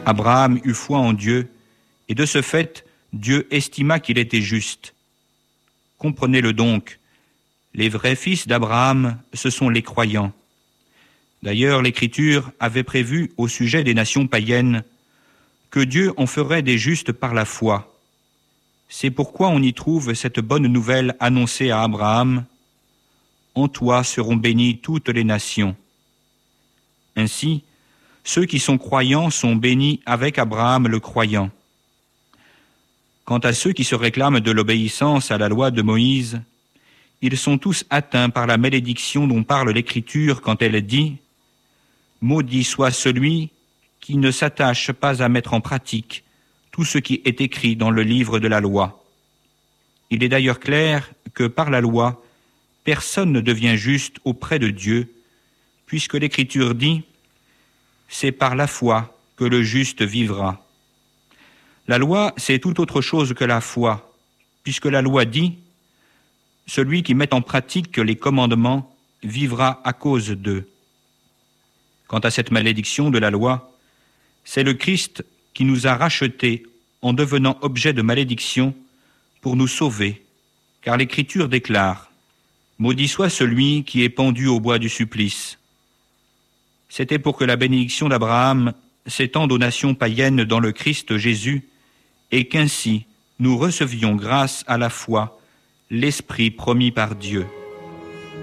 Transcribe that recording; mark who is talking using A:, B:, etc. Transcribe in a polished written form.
A: Abraham eut foi en Dieu, et de ce fait, Dieu estima qu'il était juste. Comprenez-le donc, les vrais fils d'Abraham, ce sont les croyants. D'ailleurs, l'Écriture avait prévu au sujet des nations païennes que Dieu en ferait des justes par la foi. C'est pourquoi on y trouve cette bonne nouvelle annoncée à Abraham: « En toi seront bénies toutes les nations. » Ainsi, ceux qui sont croyants sont bénis avec Abraham le croyant. Quant à ceux qui se réclament de l'obéissance à la loi de Moïse, ils sont tous atteints par la malédiction dont parle l'Écriture quand elle dit « Maudit soit celui qui ne s'attache pas à mettre en pratique tout ce qui est écrit dans le livre de la loi. » Il est d'ailleurs clair que par la loi, personne ne devient juste auprès de Dieu, puisque l'Écriture dit « C'est par la foi que le juste vivra ». La loi, c'est tout autre chose que la foi, puisque la loi dit « Celui qui met en pratique les commandements vivra à cause d'eux ». Quant à cette malédiction de la loi, c'est le Christ qui nous a rachetés en devenant objet de malédiction pour nous sauver, car l'Écriture déclare « Maudit soit celui qui est pendu au bois du supplice ». C'était pour que la bénédiction d'Abraham s'étende aux nations païennes dans le Christ Jésus, et qu'ainsi nous recevions grâce à la foi l'Esprit promis par Dieu.